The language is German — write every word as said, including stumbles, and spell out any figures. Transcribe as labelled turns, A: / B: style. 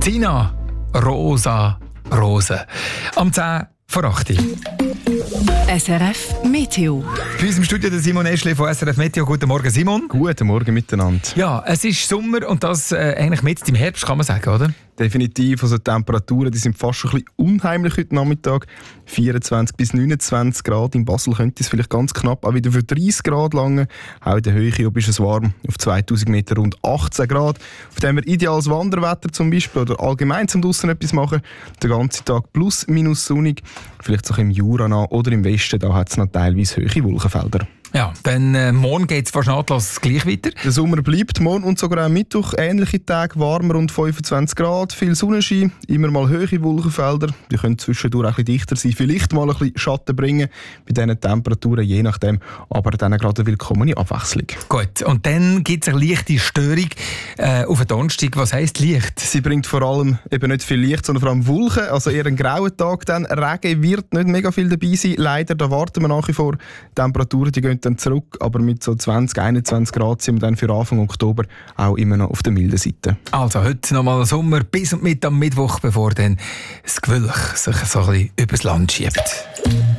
A: Tina, Rosa, Rose. Am zehn vor acht.
B: S R F Meteo.
A: Bei uns im Studio der Simon Eschli von S R F Meteo. Guten Morgen, Simon.
C: Guten Morgen miteinander.
A: Ja, es ist Sommer und das äh, eigentlich mit im Herbst, kann man sagen, oder?
C: Definitiv. Also die Temperaturen die sind fast schon ein bisschen unheimlich heute Nachmittag. vierundzwanzig bis neunundzwanzig Grad. In Basel könnte es vielleicht ganz knapp auch wieder für dreißig Grad lange. Auch in der Höhe ist es warm. Auf zweitausend Meter rund achtzehn Grad. Auf dem wir ideales Wanderwetter zum Beispiel oder allgemein zum draussen etwas machen. Den ganzen Tag plus minus sonnig. Vielleicht so im Jura nah oder im Westen. Da hat es noch teilweise hohe Wolkenfelder.
A: Ja, dann äh, morgen geht es fast nahtlos gleich weiter.
C: Der Sommer bleibt morgen und sogar am Mittwoch. Ähnliche Tage, warm, rund fünfundzwanzig Grad, viel Sonnenschein, immer mal hohe Wolkenfelder. Die können zwischendurch ein bisschen dichter sein, vielleicht mal ein bisschen Schatten bringen bei diesen Temperaturen, je nachdem. Aber dann gerade eine willkommene Abwechslung.
A: Gut, und dann gibt es eine leichte Störung äh, auf den Donnerstag. Was heisst Licht?
C: Sie bringt vor allem eben nicht viel Licht, sondern vor allem Wolken. Also eher ein grauer Tag dann. Regen wird nicht mega viel dabei sein. Leider, da warten wir nach wie vor. Die Temperaturen die gehen dann zurück, aber mit so zwanzig, einundzwanzig Grad sind wir dann für Anfang Oktober auch immer noch auf der milden Seite.
A: Also heute nochmal Sommer bis und mit am Mittwoch, bevor dann das Gewölk sich so ein bisschen übers Land schiebt.